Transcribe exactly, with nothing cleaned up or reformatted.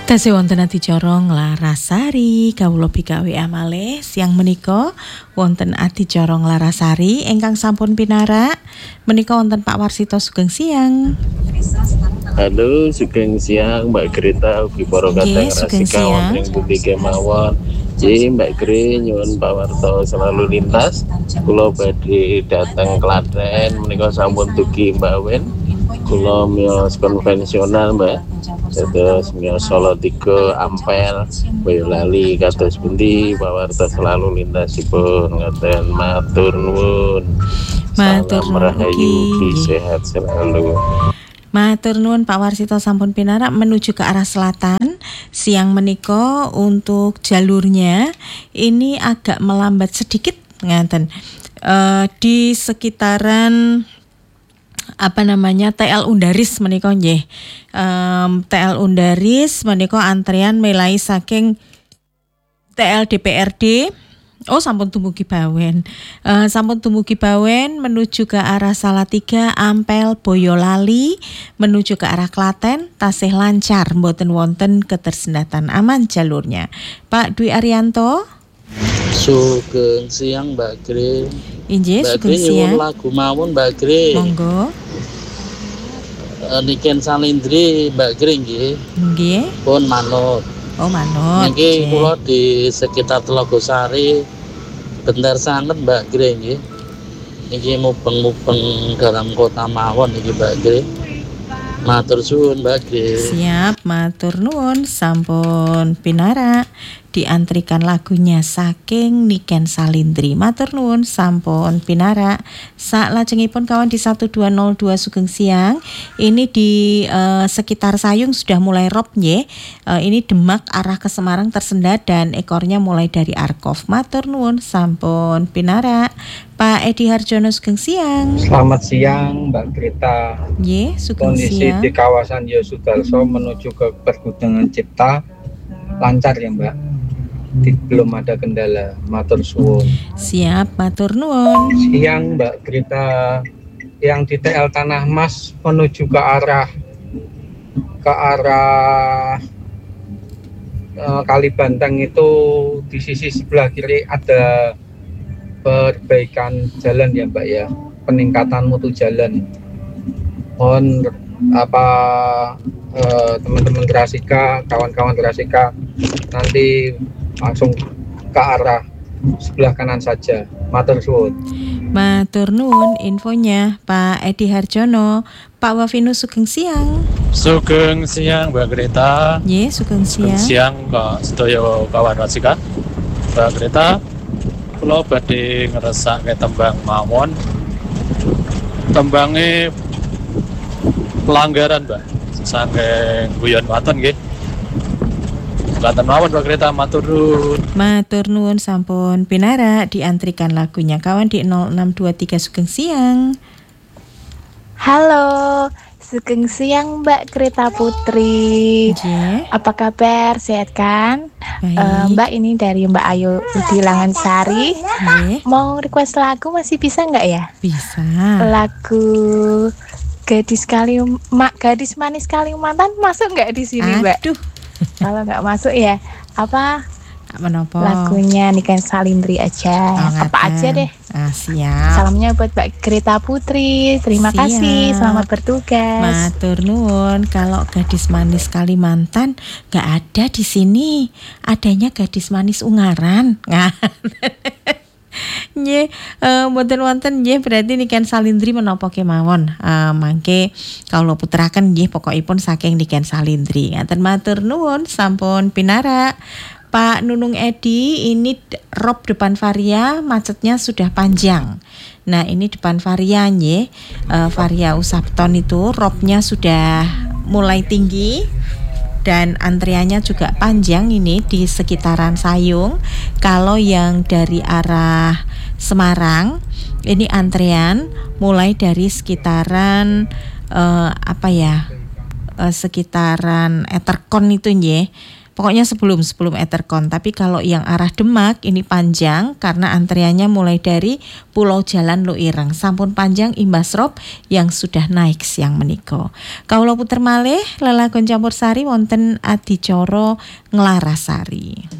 Tasih wonten adicara Nglarasari kawula bikawe amale siang menika wonten adicara Nglarasari ingkang sampun pinarak menika wonten Pak Warsito Sugeng Siang. Halo, sugeng siang Mbak Greta ugi para kadang rasika wonten pundi kemawon. Ji Mbak Gre nyuwun pawarta selalu lintas. Kula badhe dhateng Klaten menika sampun dugi Mbak Wen. Kula miyos konvensional Mbak. Terus miyos Solo tiga Ampel Boyolali kados pundi pawarta selalu lintasipun ngaten matur nuwun. Matur nuwun ugi sehat selalu. Matur nuwun Pak Warsito sampun pinarak menuju ke arah selatan siang menika untuk jalurnya ini agak melambat sedikit ngaten uh, di sekitaran apa namanya T L Undaris menika nggih um, T L Undaris menika antrian milai saking T L D P R D. Oh sampun dumugi Bawen, uh, sampun dumugi Bawen menuju ke arah Salatiga, Ampel, Boyolali, menuju ke arah Klaten, tasih lancar, mboten wonten ketersendatan, aman jalurnya. Pak Dwi Arianto. Sugeng siang Mbak Gre. Injih, sugeng siang. Lagu mawon Mbak Gre. Monggo. Uh, Niken Salindri Mbak Gre nggih. Nggih. Pun manut. Oh manut. Niki kula di sekitar Telogosari bentar sanget Mbak Gre nggih. Niki mubeng-mubeng dalam kota mawon niki Mbak Gre. Matur suwun Mbak Gre. Siap, matur nuwun sampun pinarak diantrikan lagunya saking Niken Salindri. Matur nuwun sampun pinarak. Salajengipun kawan di satu dua nol dua Sugeng Siang. Ini di uh, sekitar Sayung sudah mulai rob nggih. Uh, ini Demak arah ke Semarang tersendat dan ekornya mulai dari Arkov. Matur nuwun sampun pinarak. Pak Edi Harjono Sugeng Siang. Selamat siang Mbak Greta. Nggih, Sugeng Kondisi Siang. di kawasan Yosudarso menuju ke Pergudangan Cipta lancar ya Mbak. Di, belum ada kendala. Matur suwun. Siap, matur nuwun. Siang Mbak Greta, yang di T L Tanah Mas menuju ke arah ke arah uh, Kalibantang itu di sisi sebelah kiri ada perbaikan jalan ya Mbak ya, peningkatan mutu jalan. Mohon apa uh, teman-teman Grasika, kawan-kawan Grasika nanti langsung ke arah sebelah kanan saja. Matur suwun. Matur nuwun infonya Pak Edi Harjono. Pak Wafinu Sugeng Siang. Sugeng siang Mbak Greta. Nggih, Sugeng Siang. Sugeng siang Kak sedaya kawan Rasika. Mbak Greta, kula badhe ngresake tembang mawon. Tembange pelanggaran Mbak. Saking guyon waton nggih. Klaten mawon Mbak Greta, matur nuwun. Matur nuwun sampun pinarak diantrikan lagunya kawan di nol enam dua tiga Sugeng Siang. Halo, Sugeng Siang Mbak Greta Putri. Yeah. Apa kabar? Sehat kan? Uh, Mbak ini dari Mbak Ayu di Langansari. Yeah. Mau request lagu masih bisa nggak ya? Bisa. Lagu Gadis Kalium, Mak Gadis Manis Kalimantan masuk nggak di sini Mbak? Aduh. Kalau nggak masuk ya apa? Menopo. Lagunya Niken Salindri aja. Oh, apa aja deh. Ah, siap. Salamnya buat Mbak Greta Putri. Terima siap. kasih. Selamat bertugas. Matur nuwun. Kalau Gadis Manis Kalimantan nggak ada di sini. Adanya Gadis Manis Ungaran. Nggih, uh, mboten wonten nggih berarti Niken Salindri menapa kemawon. Uh, mangke kawula puteraken nggih pokokipun saking Niken Salindri. Ngaten matur nuwun sampun pinarak. Pak Nunung Edi, ini rob depan Varia macetnya sudah panjang. Nah, ini depan Varia nggih. Uh, Varia Usapton itu robnya sudah mulai tinggi. Dan antriannya juga panjang ini di sekitaran Sayung. Kalau yang dari arah Semarang ini antrian mulai dari sekitaran uh, apa ya uh, sekitaran Eterkon itu nggih. Pokoknya sebelum sebelum Etterkon. Tapi kalau yang arah Demak ini panjang karena antriannya mulai dari Pulau Jalan Luireng. Sampun panjang imbas rob yang sudah naik siang menika. Kawula puter malih lelagon campursari wonten adicara Nglarasari.